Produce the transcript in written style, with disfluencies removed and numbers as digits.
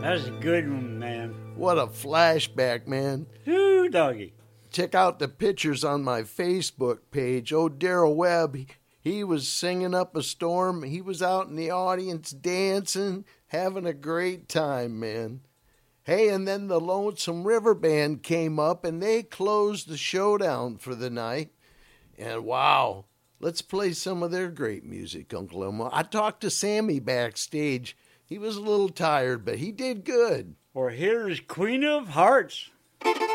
That's a good one, man. What a flashback, man. Ooh, doggy. Check out the pictures on my Facebook page. Oh, Daryl Webb, he was singing up a storm. He was out in the audience dancing, having a great time, man. Hey, and then the Lonesome River Band came up, and they closed the showdown for the night. And wow, let's play some of their great music, Uncle Elmo. I talked to Sammy backstage. He was a little tired, but he did good. Or here's Queen of Hearts.